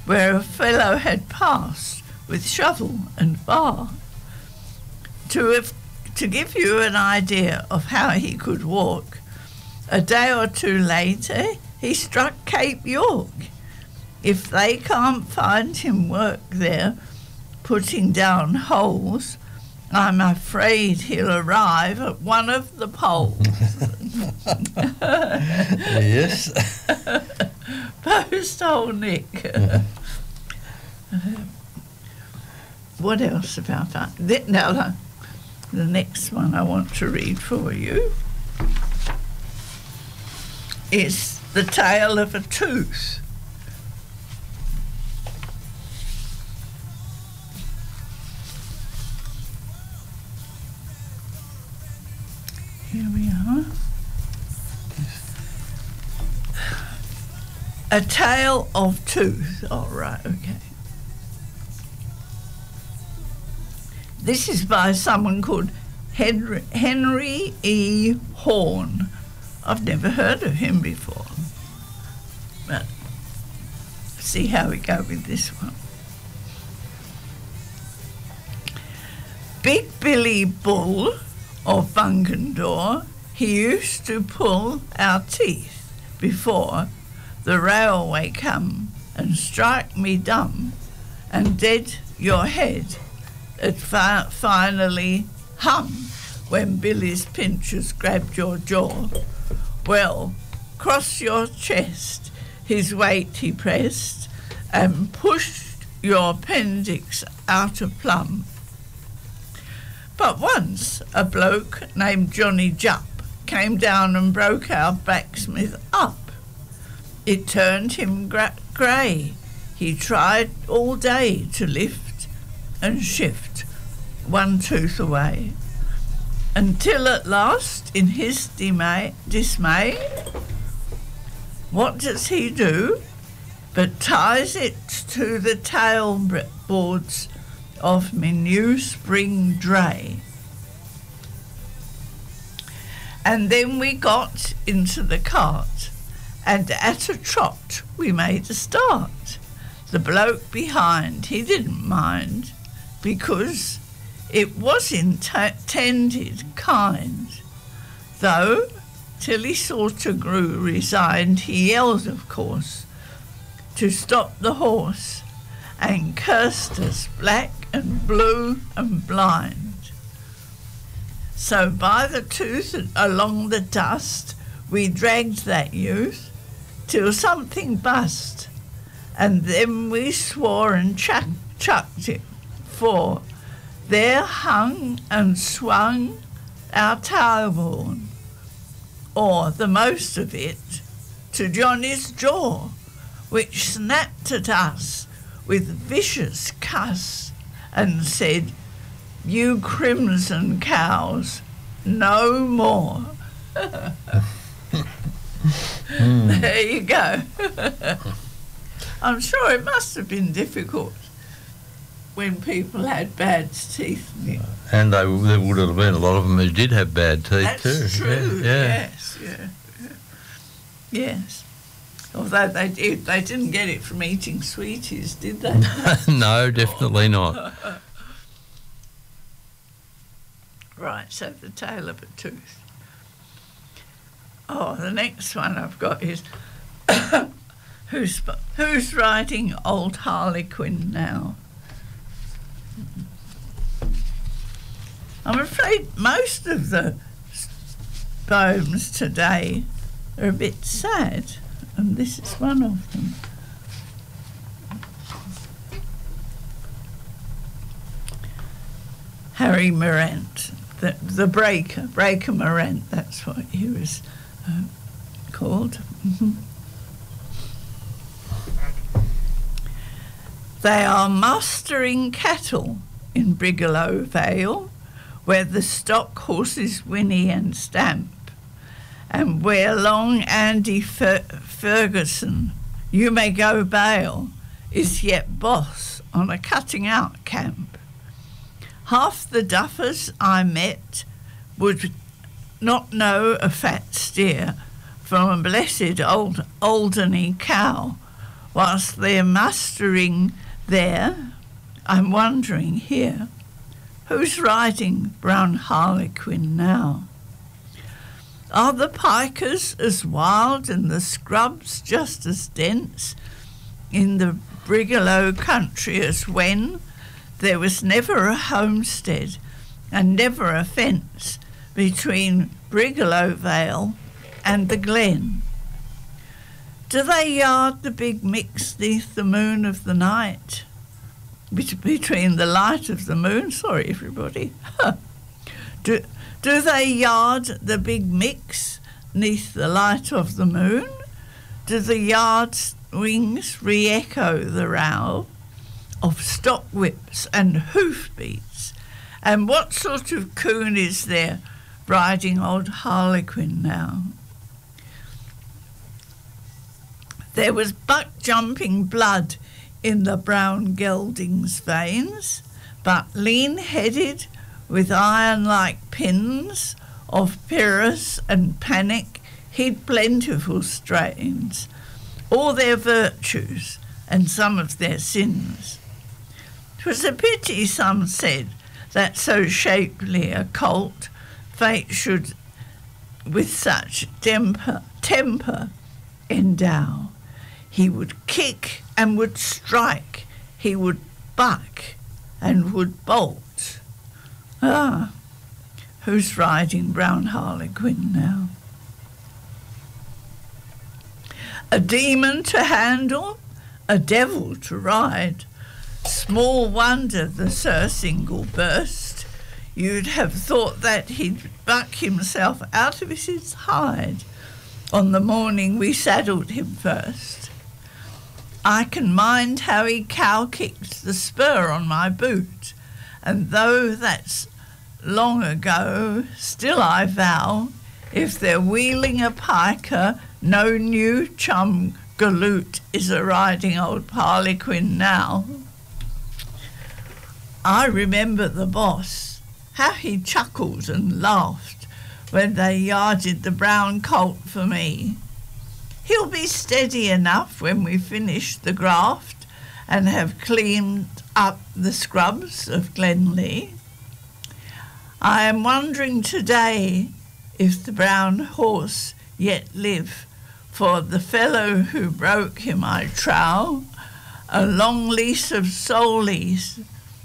where a fellow had passed with shovel and bar. To give you an idea of how he could walk, a day or two later he struck Cape York. If they can't find him work there, putting down holes, I'm afraid he'll arrive at one of the poles. Yes. Post old Nick. What else about that? Now, the next one I want to read for you is The Tale of a Tooth. Here we are. A Tale of Tooth. All right, okay. This is by someone called Henry E. Horn. I've never heard of him before. But see how we go with this one. Big Billy Bull of Bungendore, he used to pull our teeth before the railway come and strike me dumb and dead your head. It finally hum when Billy's pinchers grabbed your jaw. Well, cross your chest, his weight he pressed and pushed your appendix out of plumb. But once a bloke named Johnny Jupp came down and broke our blacksmith up. It turned him grey. He tried all day to lift and shift one tooth away, until at last, in his dismay, what does he do but ties it to the tailboards of me new spring dray. And then we got into the cart, and at a trot we made a start. The bloke behind, he didn't mind, because it was intended kind. Though, till he sort of grew resigned, he yelled, of course, to stop the horse, and cursed us black and blue and blind. So by the tooth and along the dust, we dragged that youth till something bust, and then we swore and chucked it, for there hung and swung our tailbone, or the most of it, to Johnny's jaw, which snapped at us with vicious cuss and said, "You crimson cows, no more." There you go. I'm sure it must have been difficult when people had bad teeth. And there would have been a lot of them who did have bad teeth too. That's true, Yeah. yes, yeah. Yes. Although they didn't get it from eating sweeties, did they? No, definitely not. Right, so the tale of a tooth. Oh, the next one I've got is who's writing Old Harlequin now? I'm afraid most of the poems today are a bit sad, and this is one of them. Harry Morant, the Breaker Morant, that's what he was called. They are mustering cattle in Brigalow Vale, where the stock horses whinny and stamp, and where long Andy Ferguson, you may go bail, is yet boss on a cutting-out camp. Half the duffers I met would not know a fat steer from a blessed old Alderney cow, Whilst they're mustering there, I'm wondering here, who's riding brown harlequin now? Are the pikers as wild and the scrubs just as dense in the Brigalow country as when there was never a homestead and never a fence between Brigalow Vale and the glen? Do they yard the big mix neath the moon of the night? Between the light of the moon, sorry everybody. Do they yard the big mix neath the light of the moon? Do the yard's wings re-echo the row of stock whips and hoof beats? And what sort of coon is there riding old harlequin now? There was buck-jumping blood in the brown gelding's veins, but lean-headed with iron-like pins of Pyrrhus and Panic, he'd plentiful strains, all their virtues and some of their sins. 'Twas a pity, some said, that so shapely a colt fate should with such temper endow. He would kick and would strike, he would buck and would bolt. Ah, who's riding brown harlequin now? A demon to handle, a devil to ride. Small wonder the surcingle burst. You'd have thought that he'd buck himself out of his hide on the morning we saddled him first. I can mind how he cow-kicked the spur on my boot, and though that's long ago, still I vow, if they're wheeling a piker, no new chum galoot is a riding old harlequin now. I remember the boss, how he chuckled and laughed when they yarded the brown colt for me. He'll be steady enough when we finish the graft and have cleaned up the scrubs of Glenlee. I am wondering today if the brown horse yet live, for the fellow who broke him, I trow, a long lease of soul ease,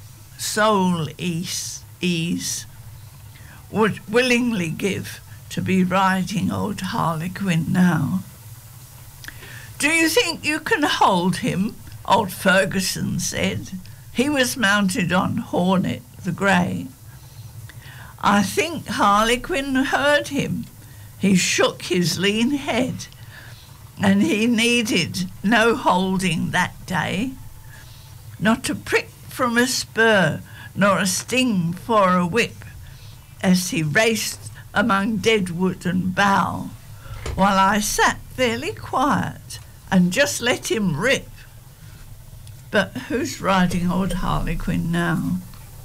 would willingly give to be riding old harlequin now. Do you think you can hold him? Old Ferguson said. He was mounted on Hornet the Grey. I think Harlequin heard him. He shook his lean head, and he needed no holding that day, not a prick from a spur, nor a sting for a whip, as he raced among deadwood and bough, while I sat fairly quiet and just let him rip. But who's riding old Harlequin now?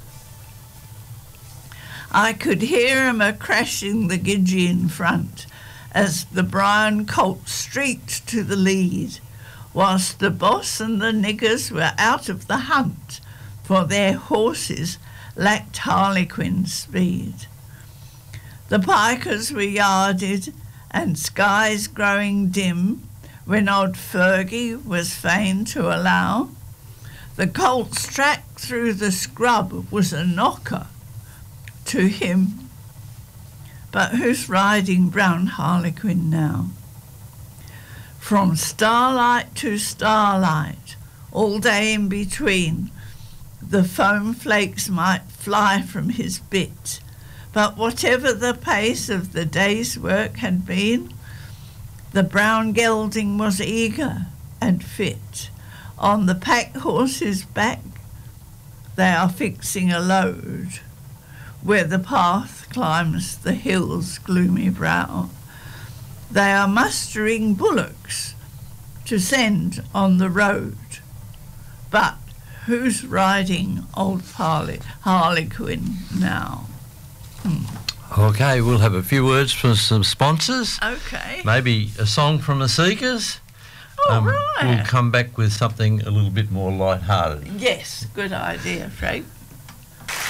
I could hear him a-crashing the gidgee in front as the brown colt streaked to the lead, whilst the boss and the niggers were out of the hunt, for their horses lacked Harlequin's speed. The pikers were yarded and skies growing dim when old Fergie was fain to allow. The colt's track through the scrub was a knocker to him. But who's riding brown Harlequin now? From starlight to starlight, all day in between, the foam flakes might fly from his bit, but whatever the pace of the day's work had been, the brown gelding was eager and fit. On the pack horse's back they are fixing a load, where the path climbs the hill's gloomy brow. They are mustering bullocks to send on the road. But who's riding old Harlequin now? Okay, we'll have a few words from some sponsors. Okay. Maybe a song from the Seekers. Oh, right. We'll come back with something a little bit more light-hearted. Yes, good idea, Frank.